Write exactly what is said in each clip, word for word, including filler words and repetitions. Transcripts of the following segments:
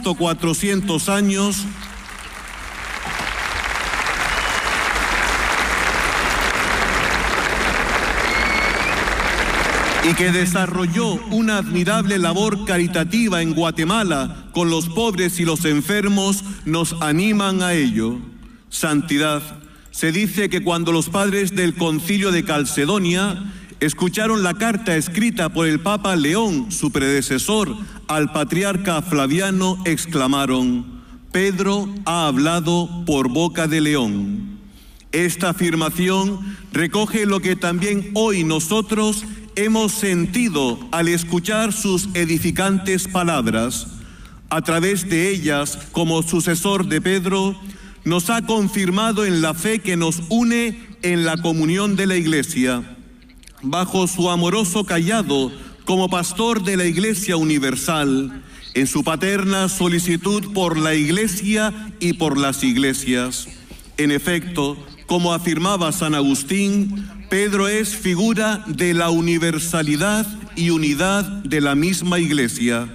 justo cuatrocientos años, y que desarrolló una admirable labor caritativa en Guatemala con los pobres y los enfermos, nos animan a ello. Santidad, se dice que cuando los padres del Concilio de Calcedonia escucharon la carta escrita por el Papa León, su predecesor, al patriarca Flaviano, exclamaron: Pedro ha hablado por boca de León. Esta afirmación recoge lo que también hoy nosotros hemos sentido al escuchar sus edificantes palabras. A través de ellas, como sucesor de Pedro, nos ha confirmado en la fe que nos une en la comunión de la Iglesia. Bajo su amoroso cayado como pastor de la Iglesia universal, en su paterna solicitud por la Iglesia y por las iglesias. En efecto, como afirmaba San Agustín, Pedro es figura de la universalidad y unidad de la misma Iglesia.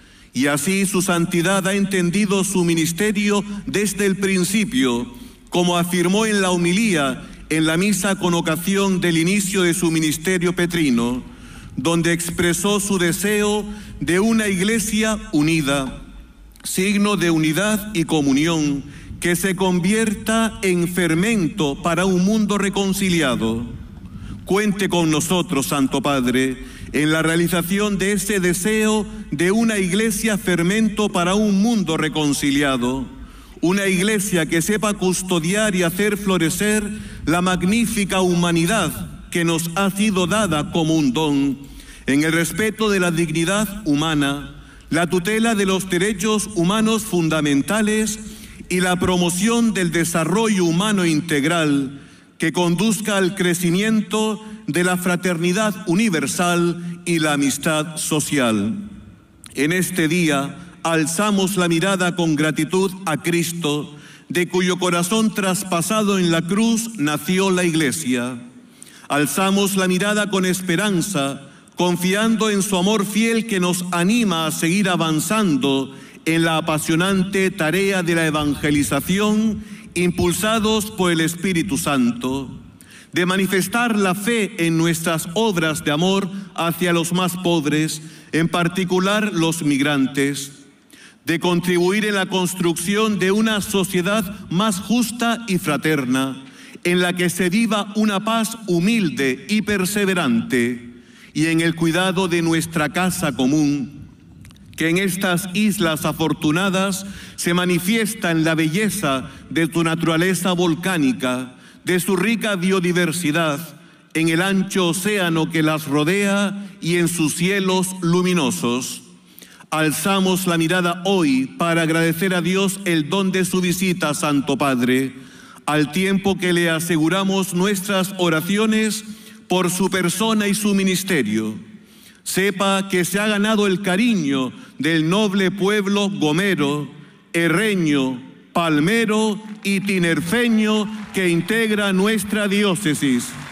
Y así su santidad ha entendido su ministerio desde el principio, como afirmó en la homilía en la misa con ocasión del inicio de su ministerio petrino, donde expresó su deseo de una Iglesia unida, signo de unidad y comunión, que se convierta en fermento para un mundo reconciliado. Cuente con nosotros, Santo Padre, en la realización de ese deseo de una Iglesia fermento para un mundo reconciliado, una Iglesia que sepa custodiar y hacer florecer la magnífica humanidad que nos ha sido dada como un don, en el respeto de la dignidad humana, la tutela de los derechos humanos fundamentales y la promoción del desarrollo humano integral que conduzca al crecimiento de la fraternidad universal y la amistad social. En este día alzamos la mirada con gratitud a Cristo, de cuyo corazón traspasado en la cruz nació la Iglesia. Alzamos la mirada con esperanza, confiando en su amor fiel que nos anima a seguir avanzando en la apasionante tarea de la evangelización, impulsados por el Espíritu Santo, de manifestar la fe en nuestras obras de amor hacia los más pobres, en particular los migrantes, de contribuir en la construcción de una sociedad más justa y fraterna, en la que se viva una paz humilde y perseverante, y en el cuidado de nuestra casa común, que en estas islas afortunadas se manifiesta en la belleza de tu naturaleza volcánica, de su rica biodiversidad, en el ancho océano que las rodea y en sus cielos luminosos. Alzamos la mirada hoy para agradecer a Dios el don de su visita, Santo Padre, al tiempo que le aseguramos nuestras oraciones por su persona y su ministerio. Sepa que se ha ganado el cariño del noble pueblo gomero, herreño, palmero y tinerfeño que integra nuestra diócesis.